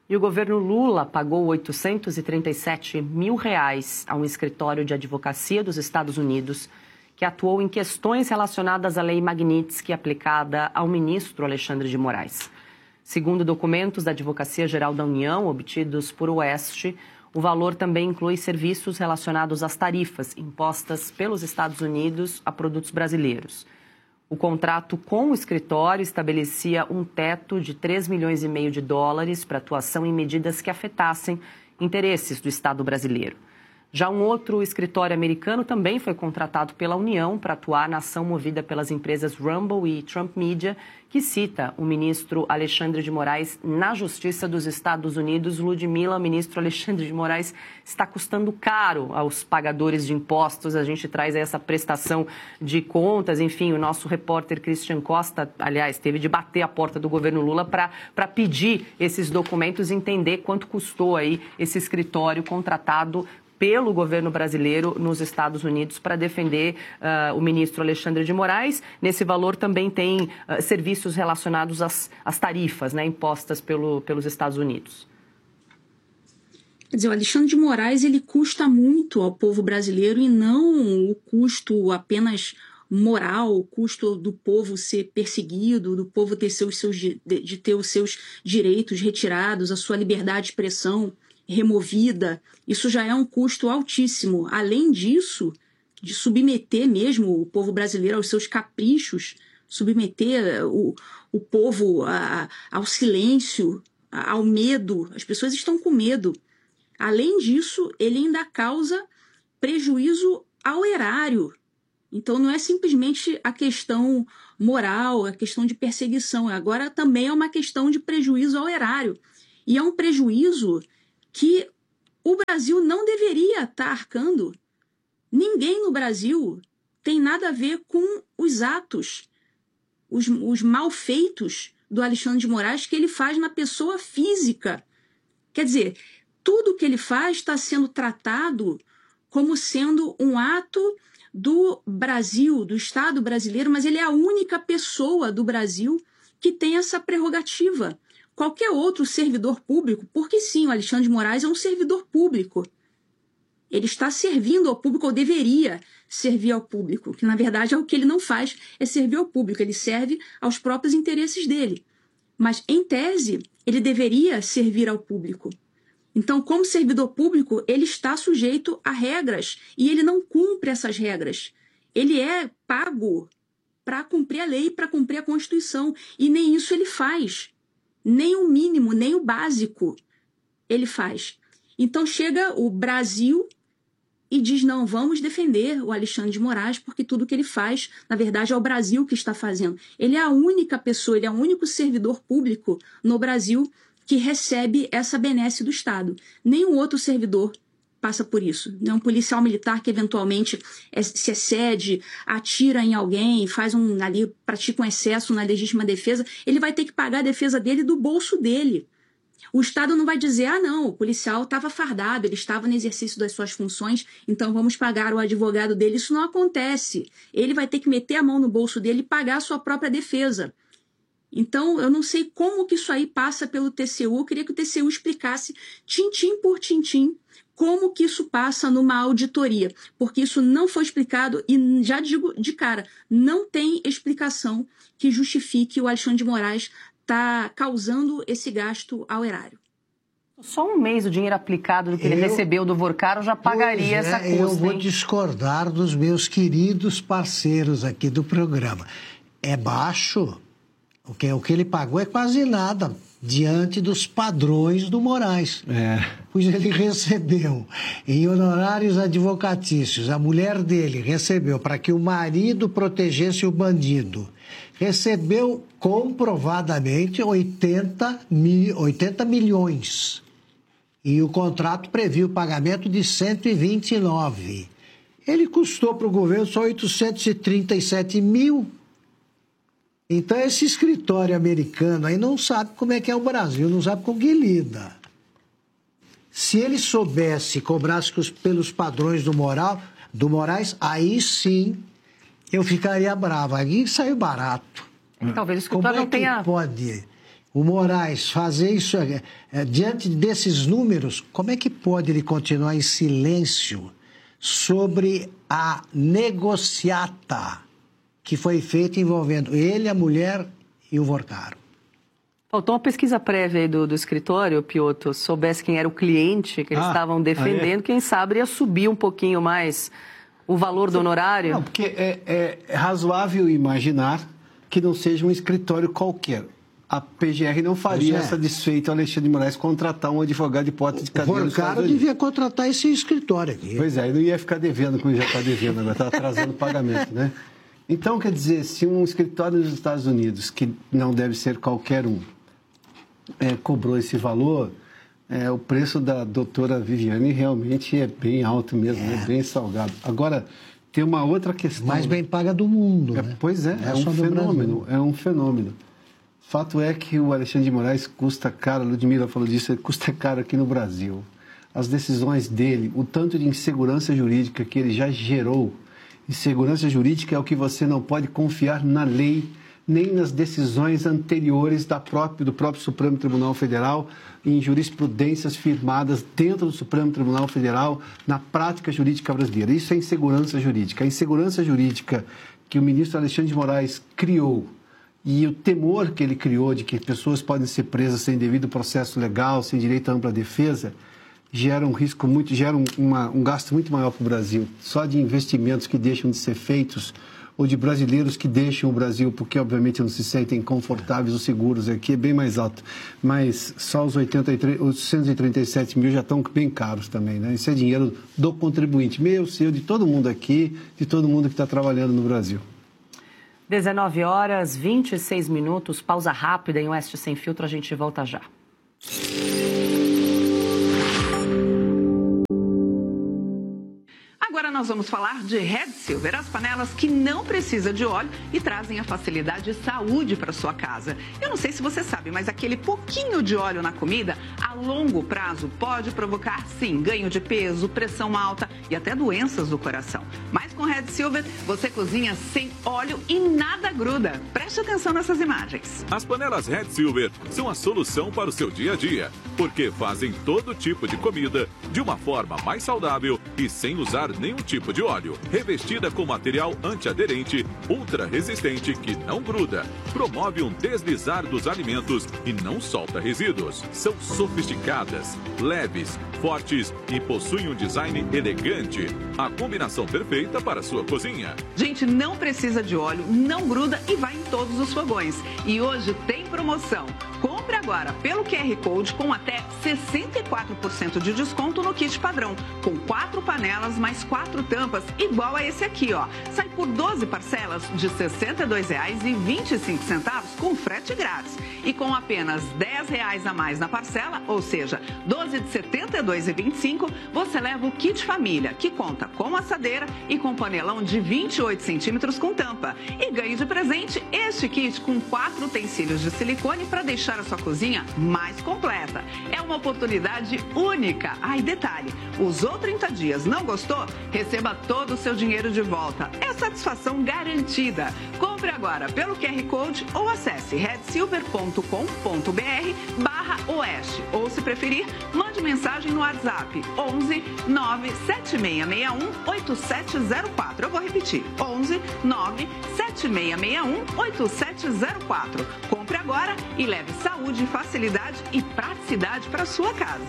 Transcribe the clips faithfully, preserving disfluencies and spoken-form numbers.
E o governo Lula pagou oitocentos e trinta e sete mil reais a um escritório de advocacia dos Estados Unidos que atuou em questões relacionadas à Lei Magnitsky aplicada ao ministro Alexandre de Moraes. Segundo documentos da Advocacia Geral da União, obtidos por Oeste, o valor também inclui serviços relacionados às tarifas impostas pelos Estados Unidos a produtos brasileiros. O contrato com o escritório estabelecia um teto de três milhões e meio de dólares para atuação em medidas que afetassem interesses do Estado brasileiro. Já um outro escritório americano também foi contratado pela União para atuar na ação movida pelas empresas Rumble e Trump Media, que cita o ministro Alexandre de Moraes na Justiça dos Estados Unidos. Ludmila, o ministro Alexandre de Moraes está custando caro aos pagadores de impostos. A gente traz essa prestação de contas. Enfim, o nosso repórter Christian Costa, aliás, teve de bater a porta do governo Lula para para pedir esses documentos e entender quanto custou aí esse escritório contratado pelo governo brasileiro nos Estados Unidos para defender uh, o ministro Alexandre de Moraes. Nesse valor também tem uh, serviços relacionados às, às tarifas, né, impostas pelo, pelos Estados Unidos. Quer dizer, o Alexandre de Moraes ele custa muito ao povo brasileiro e não o custo apenas moral, o custo do povo ser perseguido, do povo ter seus, seus, de, de ter os seus direitos retirados, a sua liberdade de expressão removida. Isso já é um custo altíssimo. Além disso, de submeter mesmo o povo brasileiro aos seus caprichos, submeter o, o povo a, ao silêncio, a, ao medo. As pessoas estão com medo. Além disso, ele ainda causa prejuízo ao erário. Então não é simplesmente a questão moral, a questão de perseguição. Agora também é uma questão de prejuízo ao erário. E é um prejuízo que o Brasil não deveria estar arcando. Ninguém no Brasil tem nada a ver com os atos, os, os malfeitos do Alexandre de Moraes que ele faz na pessoa física. Quer dizer, tudo que ele faz está sendo tratado como sendo um ato do Brasil, do Estado brasileiro, mas ele é a única pessoa do Brasil que tem essa prerrogativa. Qualquer outro servidor público, porque sim, o Alexandre de Moraes é um servidor público. Ele está servindo ao público, ou deveria servir ao público, que na verdade é o que ele não faz, é servir ao público, ele serve aos próprios interesses dele. Mas, em tese, ele deveria servir ao público. Então, como servidor público, ele está sujeito a regras e ele não cumpre essas regras. Ele é pago para cumprir a lei, para cumprir a Constituição, e nem isso ele faz. Nem o mínimo, nem o básico ele faz. Então chega o Brasil e diz, não, vamos defender o Alexandre de Moraes, porque tudo que ele faz, na verdade, é o Brasil que está fazendo. Ele é a única pessoa, ele é o único servidor público no Brasil que recebe essa benesse do Estado. Nenhum outro servidor passa por isso. Não é um policial militar que eventualmente é, se excede, atira em alguém, faz um ali, pratica um excesso na legítima defesa, ele vai ter que pagar a defesa dele do bolso dele. O Estado não vai dizer, ah não, o policial estava fardado, ele estava no exercício das suas funções, então vamos pagar o advogado dele. Isso não acontece. Ele vai ter que meter a mão no bolso dele e pagar a sua própria defesa. Então, eu não sei como que isso aí passa pelo T C U, eu queria que o T C U explicasse, tintim por tintim, como que isso passa numa auditoria, porque isso não foi explicado e, já digo de cara, não tem explicação que justifique o Alexandre de Moraes estar causando esse gasto ao erário. Só um mês o dinheiro aplicado do que eu, ele recebeu do Vorcaro já pagaria é, essa custa, Eu vou hein? discordar dos meus queridos parceiros aqui do programa. É baixo, o que, o que ele pagou é quase nada diante dos padrões do Moraes. É. Pois ele recebeu em honorários advocatícios, a mulher dele recebeu para que o marido protegesse o bandido. Recebeu comprovadamente oitenta, mil, oitenta milhões. E o contrato previa o pagamento de cento e vinte e nove. Ele custou para o governo só oitocentos e trinta e sete mil. Então, esse escritório americano aí não sabe como é que é o Brasil, não sabe com que lida. Se ele soubesse, cobrasse pelos padrões do, moral, do Moraes, aí sim eu ficaria bravo. Aí saiu barato. Talvez o escritório como é não tenha... que pode o Moraes fazer isso, é, é, diante desses números, como é que pode ele continuar em silêncio sobre a negociata que foi feita envolvendo ele, a mulher e o Vorcaro? Faltou uma pesquisa prévia aí do, do escritório, Piotr, soubesse quem era o cliente que eles ah, estavam defendendo, ah, é? Quem sabe ia subir um pouquinho mais o valor do honorário? Não, porque é, é, é razoável imaginar que não seja um escritório qualquer. A P G R não faria é. satisfeito ao Alexandre de Moraes contratar um advogado de hipótese de cadeia nos Estados Unidos. O devia contratar esse escritório aqui. Pois é, ele não ia ficar devendo como ele já está devendo, agora está atrasando o pagamento, né? Então, quer dizer, se um escritório nos Estados Unidos, que não deve ser qualquer um, é, cobrou esse valor, é, o preço da doutora Viviane realmente é bem alto mesmo, é, é bem salgado. Agora, tem uma outra questão. Mais bem paga do mundo, é, né? Pois é, é, é um fenômeno, é um fenômeno. Fato é que o Alexandre de Moraes custa caro, a Ludmila falou disso, ele custa caro aqui no Brasil. As decisões dele, o tanto de insegurança jurídica que ele já gerou, insegurança jurídica é o que você não pode confiar na lei, nem nas decisões anteriores da própria, do próprio Supremo Tribunal Federal, em jurisprudências firmadas dentro do Supremo Tribunal Federal, na prática jurídica brasileira. Isso é insegurança jurídica. A insegurança jurídica que o ministro Alexandre de Moraes criou e o temor que ele criou de que pessoas podem ser presas sem devido processo legal, sem direito à ampla defesa, gera um risco muito, gera um, uma, um gasto muito maior para o Brasil. Só de investimentos que deixam de ser feitos, ou de brasileiros que deixam o Brasil porque, obviamente, não se sentem confortáveis ou seguros aqui, é bem mais alto. Mas só os, oitenta e três, os cento e trinta e sete mil já estão bem caros também, né? Isso é dinheiro do contribuinte, meu, seu, de todo mundo aqui, de todo mundo que está trabalhando no Brasil. dezenove horas, vinte e seis minutos, pausa rápida em Oeste Sem Filtro, a gente volta já. Agora nós vamos falar de Red Silver, as panelas que não precisam de óleo e trazem a facilidade e saúde para sua casa. Eu não sei se você sabe, mas aquele pouquinho de óleo na comida, a longo prazo, pode provocar, sim, ganho de peso, pressão alta e até doenças do coração. Mas com Red Silver, você cozinha sem óleo e nada gruda. Preste atenção nessas imagens. As panelas Red Silver são a solução para o seu dia a dia, porque fazem todo tipo de comida de uma forma mais saudável e sem usar nenhum tipo de óleo. Revestida com material antiaderente, ultra resistente que não gruda, promove um deslizar dos alimentos e não solta resíduos. São sofisticadas, leves, fortes e possuem um design elegante. A combinação perfeita para a sua cozinha. Gente, não precisa de óleo, não gruda e vai em todos os fogões. E hoje tem promoção. Compre agora pelo Q R Code com até sessenta e quatro por cento de desconto no kit padrão, com quatro panelas mais quatro tampas, igual a esse aqui, ó. Sai por doze parcelas de sessenta e dois reais e vinte e cinco centavos com frete grátis. E com apenas dez reais a mais na parcela, ou seja, doze de setenta e dois reais e vinte e cinco centavos, você leva o kit família, que conta com assadeira e com panelão de vinte e oito centímetros com tampa. E ganhe de presente este kit com quatro utensílios de silicone para deixar a sua cozinha mais completa. É uma oportunidade única. Ah, e detalhe, usou trinta dias, não gostou? Receba todo o seu dinheiro de volta. É satisfação garantida. Compre agora pelo Q R Code ou acesse red silver ponto com ponto b r barra oeste. Ou, se preferir, mande mensagem no WhatsApp onze nove sete seis seis um oito sete zero quatro. Eu vou repetir, onze nove sete seis seis um oito sete zero quatro. Compre agora e leve saúde, facilidade e praticidade para sua casa.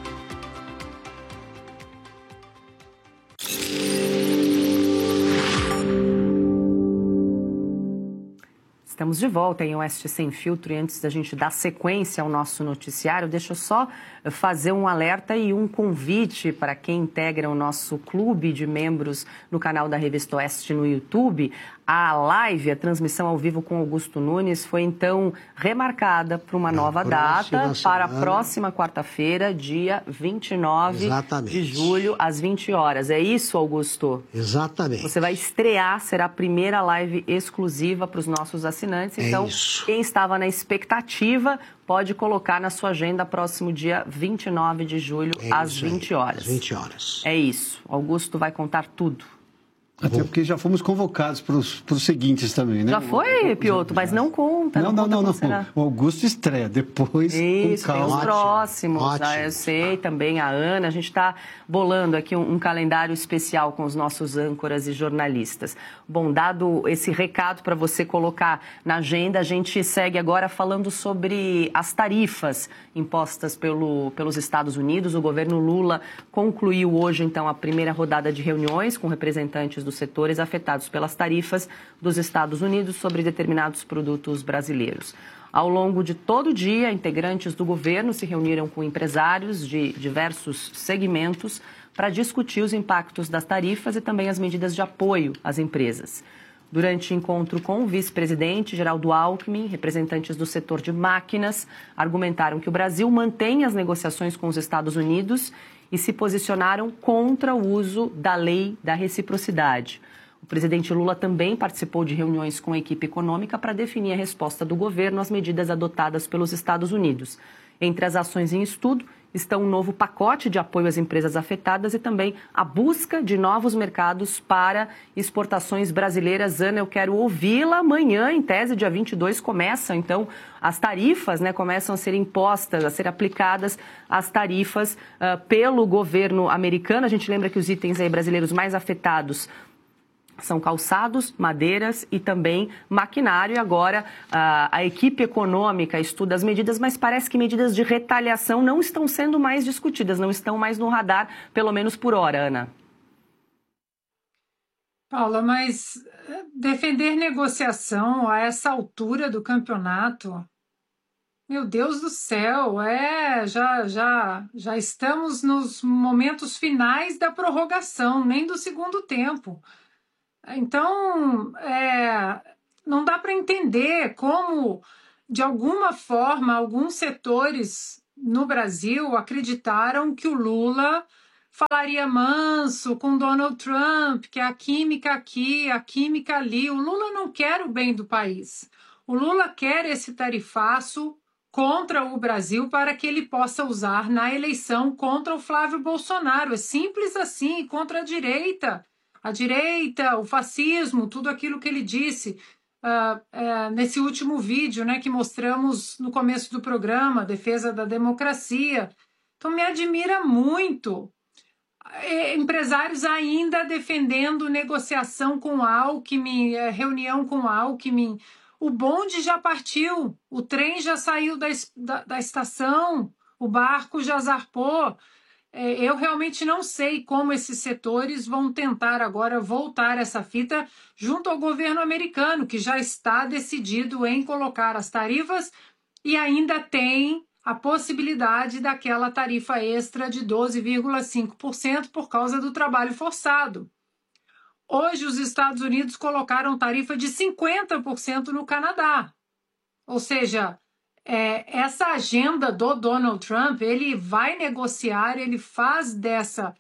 Estamos de volta em Oeste Sem Filtro e antes da gente dar sequência ao nosso noticiário, deixa eu só fazer um alerta e um convite para quem integra o nosso clube de membros no canal da Revista Oeste no YouTube. A live, a transmissão ao vivo com Augusto Nunes foi então remarcada para uma nova data, para a próxima quarta-feira, dia vinte e nove Exatamente. De julho, às vinte horas. É isso, Augusto? Exatamente. Você vai estrear, será a primeira live exclusiva para os nossos assinantes. Então, é isso. Quem estava na expectativa pode colocar na sua agenda próximo dia vinte e nove de julho, é às vinte horas. Às vinte horas. É isso. Augusto vai contar tudo. Até porque já fomos convocados para os seguintes também, né? Já foi, Piotr, mas não conta. Não, não, não, conta não. não. O Augusto estreia, depois Isso, com calma. tem os próximos. Ótimo. Ah, eu sei, também a Ana. A gente está bolando aqui um, um calendário especial com os nossos âncoras e jornalistas. Bom, dado esse recado para você colocar na agenda, a gente segue agora falando sobre as tarifas impostas pelo, pelos Estados Unidos. O governo Lula concluiu hoje, então, a primeira rodada de reuniões com representantes dos setores afetados pelas tarifas dos Estados Unidos sobre determinados produtos brasileiros. Ao longo de todo o dia, integrantes do governo se reuniram com empresários de diversos segmentos para discutir os impactos das tarifas e também as medidas de apoio às empresas. Durante encontro com o vice-presidente Geraldo Alckmin, representantes do setor de máquinas argumentaram que o Brasil mantém as negociações com os Estados Unidos e se posicionaram contra o uso da lei da reciprocidade. O presidente Lula também participou de reuniões com a equipe econômica para definir a resposta do governo às medidas adotadas pelos Estados Unidos. Entre as ações em estudo estão um novo pacote de apoio às empresas afetadas e também a busca de novos mercados para exportações brasileiras. Ana, eu quero ouvi-la amanhã, em tese, dia vinte e dois, começam, então, as tarifas, né, começam a ser impostas, a ser aplicadas as tarifas uh, pelo governo americano. A gente lembra que os itens aí brasileiros mais afetados são calçados, madeiras e também maquinário. E agora a, a equipe econômica estuda as medidas, mas parece que medidas de retaliação não estão sendo mais discutidas, não estão mais no radar, pelo menos por hora, Ana. Paula, mas defender negociação a essa altura do campeonato, meu Deus do céu, é, já, já, já estamos nos momentos finais da prorrogação, nem do segundo tempo. Então, é, não dá para entender como, de alguma forma, alguns setores no Brasil acreditaram que o Lula falaria manso com Donald Trump, que a química aqui, a química ali. O Lula não quer o bem do país. O Lula quer esse tarifaço contra o Brasil para que ele possa usar na eleição contra o Flávio Bolsonaro. É simples assim, contra a direita. A direita, o fascismo, tudo aquilo que ele disse uh, uh, nesse último vídeo, né, que mostramos no começo do programa, defesa da democracia. Então me admira muito. É, empresários ainda defendendo negociação com Alckmin, é, reunião com Alckmin. O bonde já partiu, o trem já saiu da, da, da estação, o barco já zarpou. Eu realmente não sei como esses setores vão tentar agora voltar essa fita junto ao governo americano, que já está decidido em colocar as tarifas e ainda tem a possibilidade daquela tarifa extra de doze vírgula cinco por cento por causa do trabalho forçado. Hoje, os Estados Unidos colocaram tarifa de cinquenta por cento no Canadá. Ou seja, É, essa agenda do Donald Trump, ele vai negociar, ele faz dessa,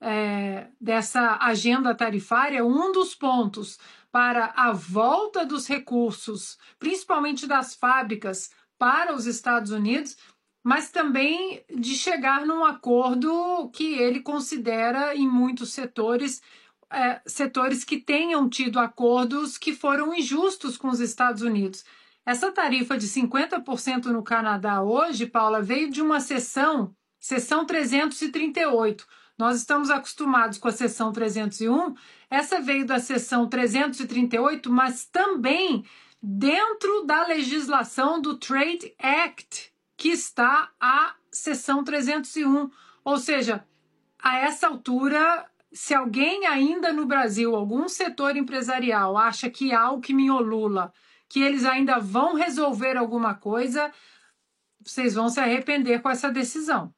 é, dessa agenda tarifária um dos pontos para a volta dos recursos, principalmente das fábricas, para os Estados Unidos, mas também de chegar num acordo que ele considera, em muitos setores, é, setores que tenham tido acordos que foram injustos com os Estados Unidos. Essa tarifa de cinquenta por cento no Canadá hoje, Paula, veio de uma seção, seção trezentos e trinta e oito. Nós estamos acostumados com a seção trezentos e um, essa veio da seção trezentos e trinta e oito, mas também dentro da legislação do Trade Act, que está a seção trezentos e um. Ou seja, a essa altura, se alguém ainda no Brasil, algum setor empresarial, acha que Alckmin ou Lula, que eles ainda vão resolver alguma coisa, vocês vão se arrepender com essa decisão.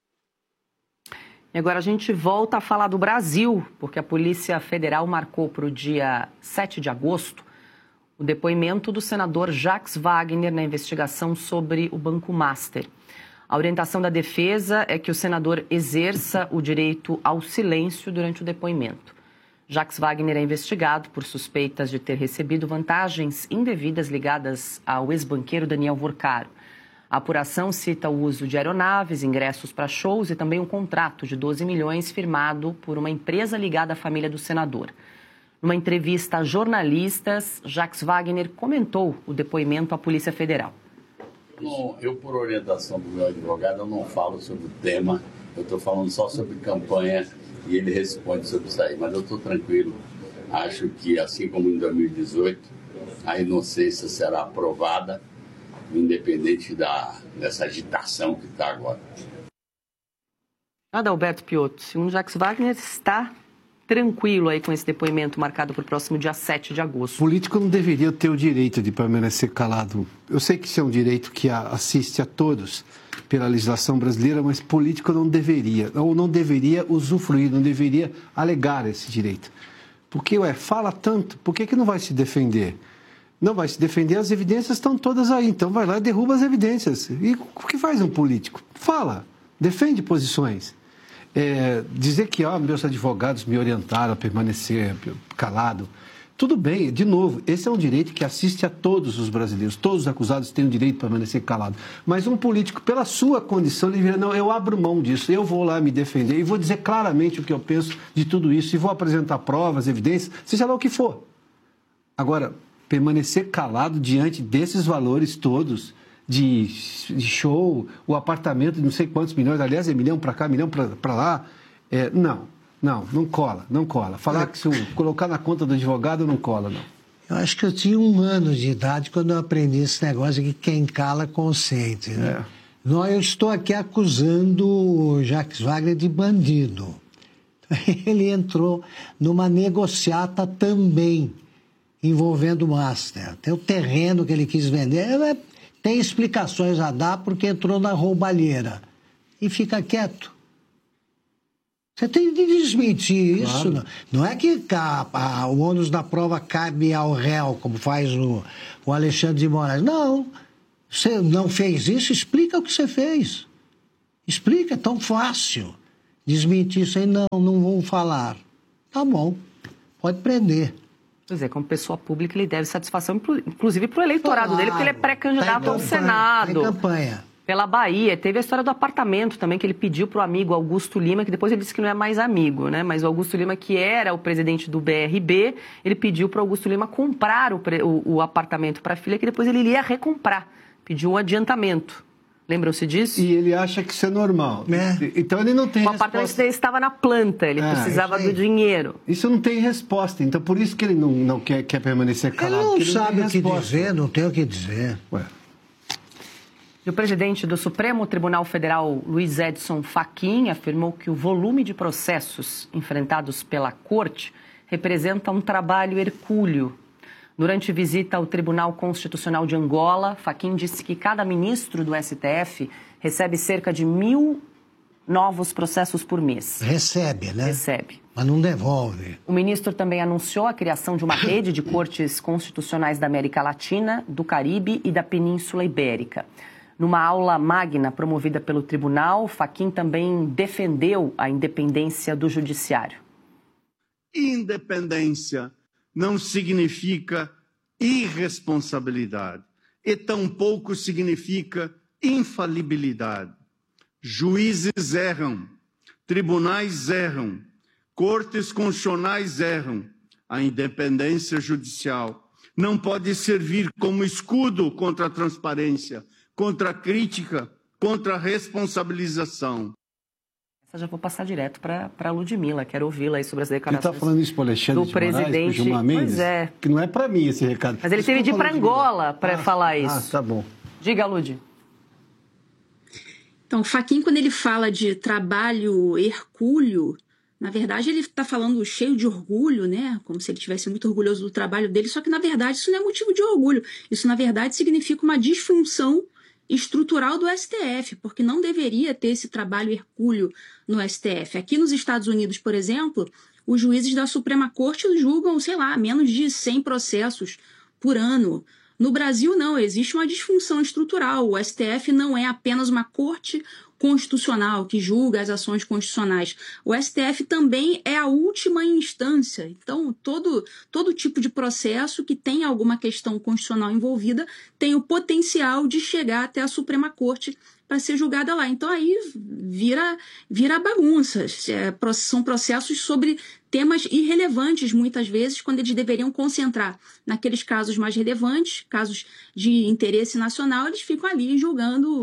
E agora a gente volta a falar do Brasil, porque a Polícia Federal marcou para o dia sete de agosto o depoimento do senador Jacques Wagner na investigação sobre o Banco Master. A orientação da defesa é que o senador exerça o direito ao silêncio durante o depoimento. Jacques Wagner é investigado por suspeitas de ter recebido vantagens indevidas ligadas ao ex-banqueiro Daniel Vorcaro. A apuração cita o uso de aeronaves, ingressos para shows e também um contrato de doze milhões firmado por uma empresa ligada à família do senador. Numa entrevista a jornalistas, Jacques Wagner comentou o depoimento à Polícia Federal. Não, eu, por orientação do meu advogado, eu não falo sobre o tema, eu estou falando só sobre campanha e ele responde sobre isso aí, mas eu estou tranquilo. Acho que, assim como em dois mil e dezoito, a inocência será aprovada, independente da, dessa agitação que está agora. Adalberto Piotto, segundo Jacques Wagner, está tranquilo aí com esse depoimento marcado para o próximo dia sete de agosto. O político não deveria ter o direito de permanecer calado. Eu sei que isso é um direito que assiste a todos pela legislação brasileira, mas político não deveria, ou não deveria usufruir, não deveria alegar esse direito. Porque, ué, fala tanto, por que que não vai se defender? Não vai se defender, as evidências estão todas aí, então vai lá e derruba as evidências. E o que faz um político? Fala, defende posições. É, dizer que ó, meus advogados me orientaram a permanecer calado, tudo bem, de novo, esse é um direito que assiste a todos os brasileiros, todos os acusados têm o direito de permanecer calado, mas um político, pela sua condição, ele diria, não, eu abro mão disso, eu vou lá me defender e vou dizer claramente o que eu penso de tudo isso e vou apresentar provas, evidências, seja lá o que for. Agora, permanecer calado diante desses valores todos, De, de show, o apartamento de não sei quantos milhões, aliás, é milhão para cá, milhão para lá. É, não, não, não cola, não cola. Falar que se eu colocar na conta do advogado, não cola, não. Eu acho que eu tinha um ano de idade quando eu aprendi esse negócio de que quem cala consente. Né? É. Não, eu estou aqui acusando o Jacques Wagner de bandido. Ele entrou numa negociata também, envolvendo o Master. Tem o terreno que ele quis vender. É, tem explicações a dar porque entrou na roubalheira. E fica quieto. Você tem de desmentir claro. Isso. Não, não é que a, a, o ônus da prova cabe ao réu, como faz o, o Alexandre de Moraes. Não. Você não fez isso, explica o que você fez. Explica, é tão fácil. Desmentir isso aí, não, não vou falar. Tá bom, pode prender. Pois é, como pessoa pública, ele deve satisfação, inclusive, para o eleitorado claro, dele, porque ele é pré-candidato ao Senado. Tem campanha. Pela Bahia. Teve a história do apartamento também, que ele pediu para o amigo Augusto Lima, que depois ele disse que não é mais amigo, né? Mas o Augusto Lima, que era o presidente do B R B, ele pediu para o Augusto Lima comprar o, o, o apartamento para a filha, que depois ele iria recomprar. Pediu um adiantamento. Lembram-se disso? E ele acha que isso é normal. É. Então ele não tem o resposta. O apartamento dele estava na planta, ele é, precisava do dinheiro. Isso não tem resposta, então por isso que ele não, não quer, quer permanecer calado. Ele não ele sabe não o que dizer, não tem o que dizer. Ué. E o presidente do Supremo Tribunal Federal, Luiz Edson Fachin, afirmou que o volume de processos enfrentados pela Corte representa um trabalho hercúleo. Durante visita ao Tribunal Constitucional de Angola, Fachin disse que cada ministro do S T F recebe cerca de mil novos processos por mês. Recebe, né? Recebe. Mas não devolve. O ministro também anunciou a criação de uma rede de cortes constitucionais da América Latina, do Caribe e da Península Ibérica. Numa aula magna promovida pelo tribunal, Fachin também defendeu a independência do judiciário. Independência não significa irresponsabilidade e tampouco significa infalibilidade. Juízes erram, tribunais erram, cortes constitucionais erram. A independência judicial não pode servir como escudo contra a transparência, contra a crítica, contra a responsabilização. Eu já vou passar direto para a Ludmila, quero ouvi-la aí sobre as declarações. Ele está falando isso para o Alexandre do de Moraes, presidente. Pro Gilmar Mendes, pois é. Que não é para mim esse recado. Mas ele teve de ir para Angola para ah, falar isso. Ah, tá bom. Diga, Lud. Então, Fachin, quando ele fala de trabalho hercúleo, na verdade ele está falando cheio de orgulho, né? Como se ele estivesse muito orgulhoso do trabalho dele, só que na verdade isso não é motivo de orgulho. Isso na verdade significa uma disfunção estrutural do S T F, porque não deveria ter esse trabalho hercúleo no S T F. Aqui nos Estados Unidos, por exemplo, os juízes da Suprema Corte julgam, sei lá, menos de cem processos por ano. No Brasil, não, existe uma disfunção estrutural. O S T F não é apenas uma corte constitucional que julga as ações constitucionais. O S T F também é a última instância. Então, todo, todo tipo de processo que tem alguma questão constitucional envolvida tem o potencial de chegar até a Suprema Corte para ser julgada lá. Então, aí vira, vira bagunça. É, são processos sobre temas irrelevantes, muitas vezes, quando eles deveriam concentrar naqueles casos mais relevantes, casos de interesse nacional, eles ficam ali julgando